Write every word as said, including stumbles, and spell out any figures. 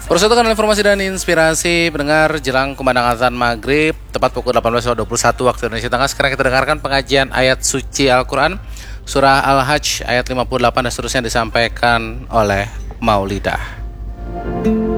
Persatukan informasi dan inspirasi pendengar jelang kumandang azan maghrib tepat pukul delapan belas dua puluh satu waktu Indonesia Tengah. Sekarang kita dengarkan pengajian ayat suci Al-Quran surah Al-Hajj ayat lima puluh delapan dan seterusnya disampaikan oleh Maulidah.